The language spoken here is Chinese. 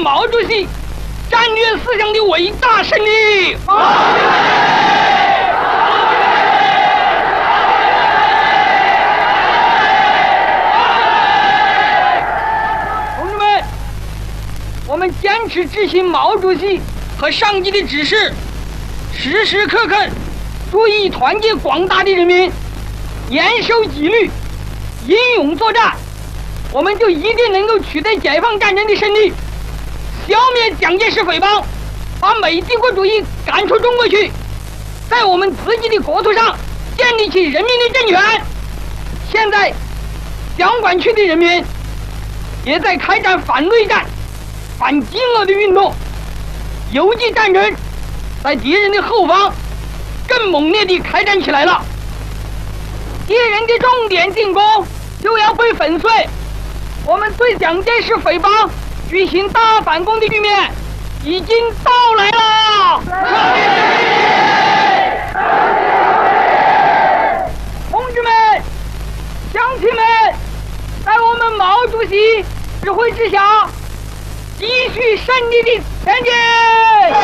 毛主席战略思想的伟大胜利！同志们，我们坚持执行毛主席和上级的指示，时时刻刻注意团结广大的人民，严守纪律，英勇作战，我们就一定能够取得解放战争的胜利，消灭蒋介石匪帮，把美帝国主义赶出中国去，在我们自己的国土上建立起人民的政权。现在两广区的人民也在开展反内战、反饥饿的运动，游击战争在敌人的后方更猛烈地开展起来了。敌人的重点进攻就要被粉碎，我们对蒋介石匪帮举行大反攻的局面已经到来了。同志们、乡亲们，在我们毛主席指挥之下，继续胜利的前进。